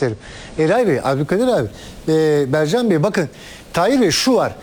isterim. Eray Bey, Abdülkadir abi, Bercan Bey, bakın Tahir Bey, şu var.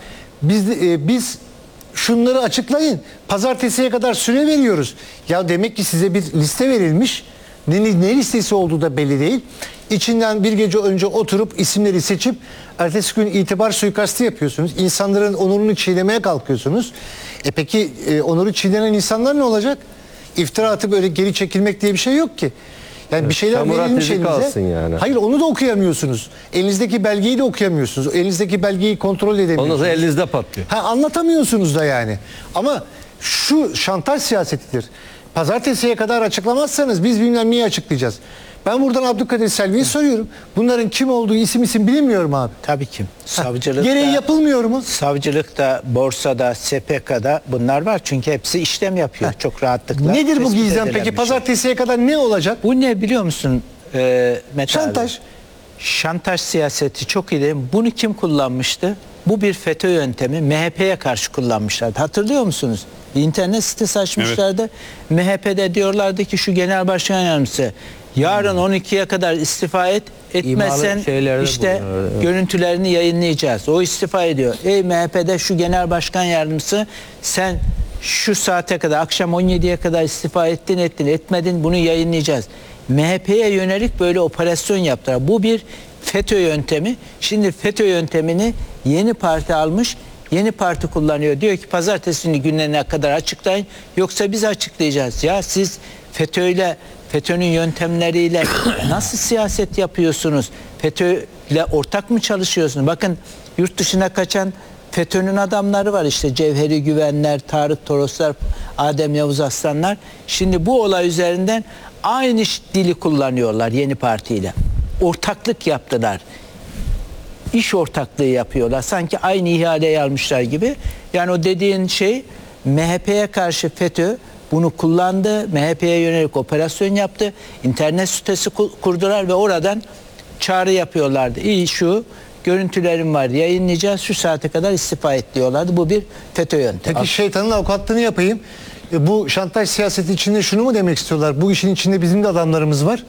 Biz şunları açıklayın. Pazartesiye kadar süre veriyoruz. Ya demek ki size bir liste verilmiş. Ne listesi olduğu da belli değil. İçinden bir gece önce oturup isimleri seçip ertesi gün itibar suikastı yapıyorsunuz. İnsanların onurunu çiğnemeye kalkıyorsunuz. Peki onuru çiğnenen insanlar ne olacak? İftira atıp öyle geri çekilmek diye bir şey yok ki. Yani bir şeyler verilmiş elinize. Yani. Hayır, onu da okuyamıyorsunuz. Elinizdeki belgeyi de okuyamıyorsunuz. Elinizdeki belgeyi kontrol edemiyorsunuz. Ondan sonra elinizde patlıyor. Anlatamıyorsunuz da yani. Ama şu şantaj siyasetidir. Pazartesiye kadar açıklamazsanız biz bilmem neyi açıklayacağız. Ben buradan Abdülkadir Selvi'ye soruyorum. Bunların kim olduğu isim bilmiyorum abi. Tabii ki. Savcılıkta, gereği yapılmıyor mu? Savcılıkta, borsada, SPK'da bunlar var. Çünkü hepsi işlem yapıyor çok rahatlıkla. Nedir bu gizem peki? Pazartesiye kadar ne olacak? Bu ne biliyor musun Mete Şantaj. abi? Şantaj siyaseti çok iyi. Bunu kim kullanmıştı? Bu bir FETÖ yöntemi. MHP'ye karşı kullanmışlardı. Hatırlıyor musunuz? Bir internet sitesi açmışlardı. Evet. MHP'de diyorlardı ki şu genel başkan yardımcısı yarın 12'ye kadar istifa etmezsen işte görüntülerini yayınlayacağız. O istifa ediyor. Ey MHP'de şu genel başkan yardımcısı, sen şu saate kadar, akşam 17'ye kadar istifa etmedin, bunu yayınlayacağız. MHP'ye yönelik böyle operasyon yaptılar. Bu bir FETÖ yöntemi. Şimdi FETÖ yöntemini yeni parti almış. Yeni parti kullanıyor. Diyor ki pazartesi günlerine kadar açıklayın. Yoksa biz açıklayacağız. Ya siz FETÖ'nün yöntemleriyle nasıl siyaset yapıyorsunuz? FETÖ'yle ortak mı çalışıyorsunuz? Bakın yurt dışına kaçan FETÖ'nün adamları var işte. Cevheri Güvenler, Tarık Toroslar, Adem Yavuz Aslanlar. Şimdi bu olay üzerinden aynı dili kullanıyorlar yeni partiyle. Ortaklık yaptılar. İş ortaklığı yapıyorlar. Sanki aynı ihaleyi almışlar gibi. Yani o dediğin şey, MHP'ye karşı FETÖ bunu kullandı. MHP'ye yönelik operasyon yaptı. İnternet sitesi kurdular ve oradan çağrı yapıyorlardı. İyi, şu görüntülerim var, yayınlayacağız, şu saate kadar istifa et diyorlardı. Bu bir FETÖ yöntemi. Peki şeytanın avukatlığını yapayım. Bu şantaj siyaseti içinde şunu mu demek istiyorlar? Bu işin içinde bizim de adamlarımız var.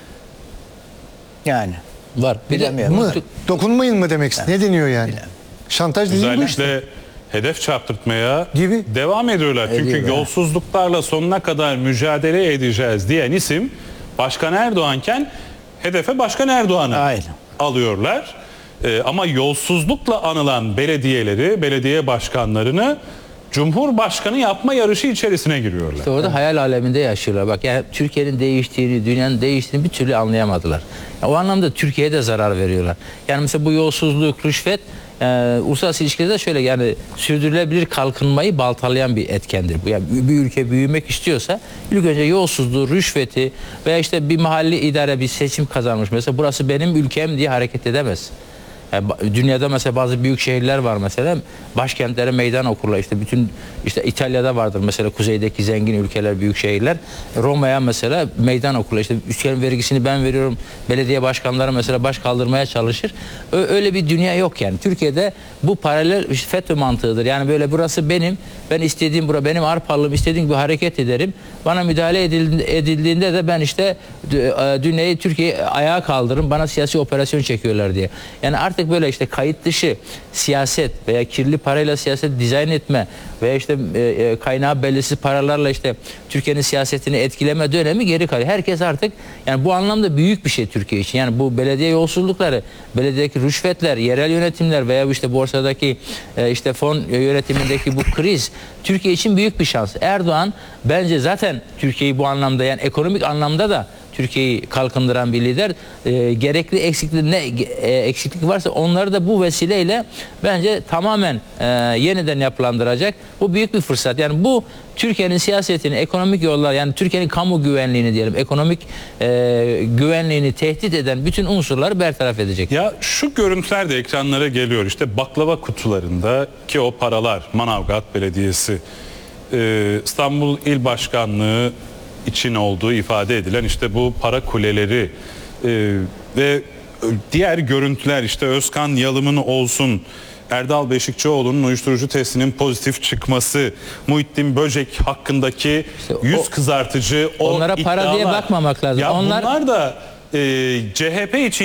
Yani. Var. Bilemiyorum. Dokunmayın mı demek istiyor? Ne deniyor yani? Şantaj değil mi? Özellikle hedef çarptırtmaya gibi devam ediyorlar. Çünkü yolsuzluklarla sonuna kadar mücadele edeceğiz diyen isim Başkan Erdoğan'ken hedefe Başkan Erdoğan'ı alıyorlar. Ama yolsuzlukla anılan belediye başkanlarını Cumhurbaşkanı yapma yarışı içerisine giriyorlar. İşte orada hayal aleminde yaşıyorlar. Bak yani Türkiye'nin değiştiğini, dünyanın değiştiğini bir türlü anlayamadılar. Yani o anlamda Türkiye'ye de zarar veriyorlar. Yani mesela bu yolsuzluk, rüşvet uluslararası ilişkilerde şöyle, yani sürdürülebilir kalkınmayı baltalayan bir etkendir bu. Yani bir ülke büyümek istiyorsa ilk önce yolsuzluğu, rüşveti veya işte bir mahalli idare bir seçim kazanmış. Mesela burası benim ülkem diye hareket edemez. Yani dünyada mesela bazı büyük şehirler var, mesela başkentlere meydan okurlar. İşte İtalya'da vardır mesela, kuzeydeki zengin ülkeler, büyük şehirler. Roma'ya mesela meydan okurlar. İşte ülkenin vergisini ben veriyorum. Belediye başkanları mesela baş kaldırmaya çalışır. Öyle bir dünya yok yani. Türkiye'de bu paralel FETÖ mantığıdır. Yani böyle burası benim. Ben istediğim benim arpalım, istediğim gibi hareket ederim. Bana müdahale edildiğinde de ben işte dünyayı, Türkiye'yi ayağa kaldırırım. Bana siyasi operasyon çekiyorlar diye. Yani artık böyle işte kayıt dışı siyaset veya kirli parayla siyaset dizayn etme veya işte kaynağı belirsiz paralarla işte Türkiye'nin siyasetini etkileme dönemi geri kalıyor. Herkes artık, yani bu anlamda büyük bir şey Türkiye için. Yani bu belediye yolsuzlukları, belediyedeki rüşvetler, yerel yönetimler veya işte borsadaki işte fon yönetimindeki bu kriz Türkiye için büyük bir şans. Erdoğan bence zaten Türkiye'yi bu anlamda, yani ekonomik anlamda da Türkiye'yi kalkındıran bir lider. Gerekli eksiklik varsa onları da bu vesileyle bence tamamen yeniden yapılandıracak. Bu büyük bir fırsat. Yani bu Türkiye'nin siyasetini, ekonomik yollar, yani Türkiye'nin kamu güvenliğini diyelim, ekonomik güvenliğini tehdit eden bütün unsurları bertaraf edecek. Ya şu görüntüler de ekranlara geliyor. İşte baklava kutularında ki o paralar, Manavgat Belediyesi, İstanbul İl Başkanlığı için olduğu ifade edilen işte bu para kuleleri ve diğer görüntüler, işte Özkan Yalım'ın olsun, Erdal Beşikçioğlu'nun uyuşturucu testinin pozitif çıkması, Muhittin Böcek hakkındaki işte yüz kızartıcı, onlara para diye bakmamak lazım. Ya bunlar da CHP için